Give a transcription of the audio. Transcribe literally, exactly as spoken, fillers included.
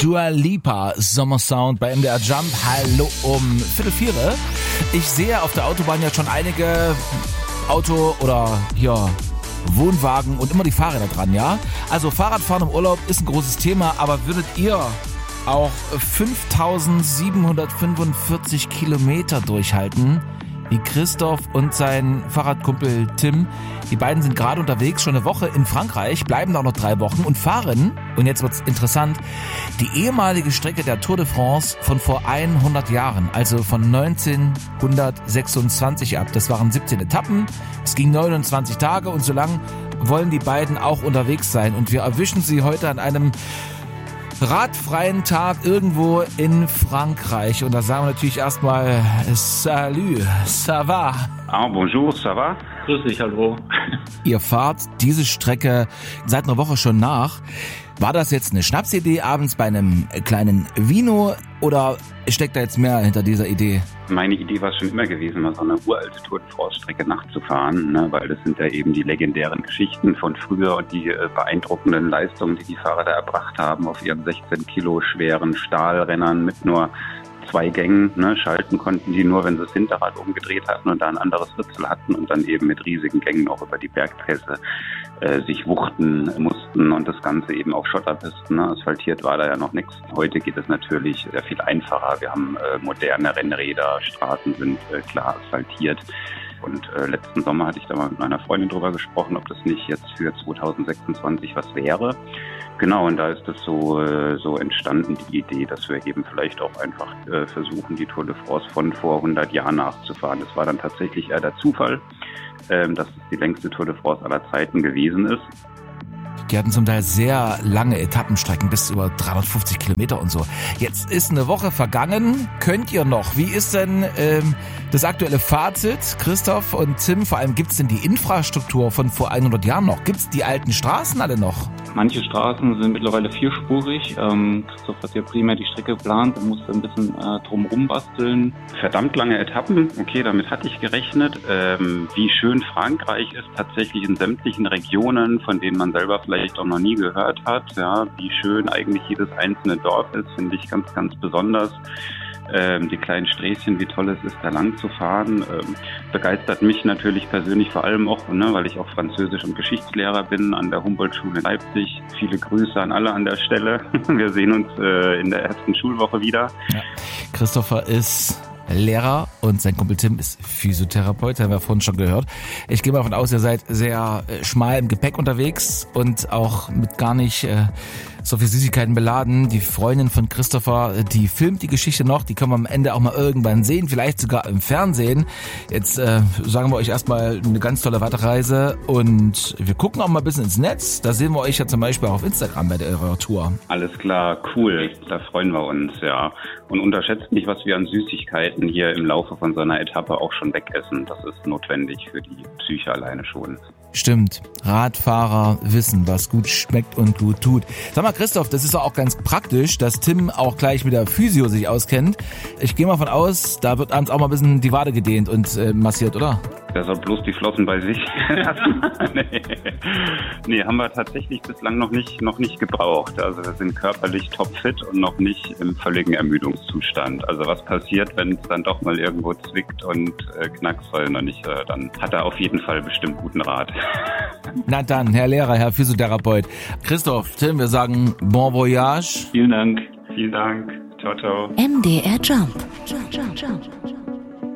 Dua Lipa, Sommersound bei M D R Jump. Hallo um Viertel vier. Ich sehe auf der Autobahn ja schon einige Auto- oder hier Wohnwagen und immer die Fahrräder dran, ja? Also Fahrradfahren im Urlaub ist ein großes Thema, aber würdet ihr auch fünftausendsiebenhundertfünfundvierzig Kilometer durchhalten? Wie Christoph und sein Fahrradkumpel Tim. Die beiden sind gerade unterwegs, schon eine Woche in Frankreich, bleiben auch noch drei Wochen und fahren, und jetzt wird's interessant, die ehemalige Strecke der Tour de France von vor hundert Jahren, also von neunzehnhundertsechsundzwanzig ab. Das waren siebzehn Etappen, es ging neunundzwanzig Tage und so lang wollen die beiden auch unterwegs sein. Und wir erwischen sie heute an einem radfreien Tag irgendwo in Frankreich. Und da sagen wir natürlich erstmal Salut, ça va? Ah, bonjour, ça va? Grüß dich, hallo. Ihr fahrt diese Strecke seit einer Woche schon nach. War das jetzt eine Schnapsidee abends bei einem kleinen Vino oder steckt da jetzt mehr hinter dieser Idee? Meine Idee war es schon immer gewesen, mal so eine uralte Tour de France-Strecke nachzufahren, ne, weil das sind ja eben die legendären Geschichten von früher und die äh, beeindruckenden Leistungen, die die Fahrer da erbracht haben auf ihren sechzehn Kilo schweren Stahlrennern mit nur zwei Gängen. Ne, schalten konnten die nur, wenn sie das Hinterrad umgedreht hatten und da ein anderes Ritzel hatten und dann eben mit riesigen Gängen auch über die Bergpässe äh, sich wuchten mussten und das Ganze eben auf Schotterpisten. Ne, asphaltiert war da ja noch nichts. Heute geht es natürlich sehr viel einfacher. Wir haben äh, moderne Rennräder, Straßen sind äh, klar asphaltiert. Und äh, letzten Sommer hatte ich da mal mit meiner Freundin drüber gesprochen, ob das nicht jetzt für zweitausendsechsundzwanzig was wäre. Genau, und da ist das so äh, so entstanden, die Idee, dass wir eben vielleicht auch einfach äh, versuchen, die Tour de France von vor hundert Jahren nachzufahren. Das war dann tatsächlich eher der Zufall, ähm, dass es die längste Tour de France aller Zeiten gewesen ist. Die hatten zum Teil sehr lange Etappenstrecken, bis über dreihundertfünfzig Kilometer und so. Jetzt ist eine Woche vergangen. Könnt ihr noch? Wie ist denn ähm, das aktuelle Fazit? Christoph und Tim, vor allem, gibt's denn die Infrastruktur von vor hundert Jahren noch? Gibt's die alten Straßen alle noch? Manche Straßen sind mittlerweile vierspurig. Ähm, Christoph hat ja primär die Strecke geplant, da musste ein bisschen äh, drumherum basteln. Verdammt lange Etappen, okay, damit hatte ich gerechnet. Ähm, wie schön Frankreich ist, tatsächlich in sämtlichen Regionen, von denen man selber vielleicht auch noch nie gehört hat. Ja, wie schön eigentlich jedes einzelne Dorf ist, finde ich ganz, ganz besonders. Ähm, die kleinen Sträßchen, wie toll es ist, da lang zu fahren, ähm, begeistert mich natürlich persönlich vor allem auch, ne, weil ich auch Französisch- und Geschichtslehrer bin an der Humboldt-Schule Leipzig. Viele Grüße an alle an der Stelle. Wir sehen uns äh, in der ersten Schulwoche wieder. Ja. Christopher ist Lehrer und sein Kumpel Tim ist Physiotherapeut, haben wir vorhin schon gehört. Ich gehe mal davon aus, ihr seid sehr äh, schmal im Gepäck unterwegs und auch mit gar nicht äh, so viel Süßigkeiten beladen. Die Freundin von Christopher, die filmt die Geschichte noch, die können wir am Ende auch mal irgendwann sehen, vielleicht sogar im Fernsehen. Jetzt äh, sagen wir euch erstmal eine ganz tolle Weiterreise und wir gucken auch mal ein bisschen ins Netz. Da sehen wir euch ja zum Beispiel auch auf Instagram bei der eurer Tour. Alles klar, cool, da freuen wir uns, ja. Und unterschätzt nicht, was wir an Süßigkeiten hier im Laufe von so einer Etappe auch schon wegessen. Das ist notwendig für die Psyche alleine schon. Stimmt. Radfahrer wissen, was gut schmeckt und gut tut. Sag mal, Christoph, das ist doch auch ganz praktisch, dass Tim auch gleich mit der Physio sich auskennt. Ich gehe mal von aus, da wird abends auch mal ein bisschen die Wade gedehnt und äh, massiert, oder? Der soll bloß die Flossen bei sich lassen. nee. nee, haben wir tatsächlich bislang noch nicht, noch nicht gebraucht. Also wir sind körperlich topfit und noch nicht im völligen Ermüdungszustand. Also was passiert, wenn es dann doch mal irgendwo zwickt und äh, knackst, weil noch nicht, äh, dann hat er auf jeden Fall bestimmt guten Rat. Na dann, Herr Lehrer, Herr Physiotherapeut. Christoph, Tim, wir sagen Bon Voyage. Vielen Dank. Vielen Dank. Ciao, ciao. M D R Jump. Jump, Jump, Jump.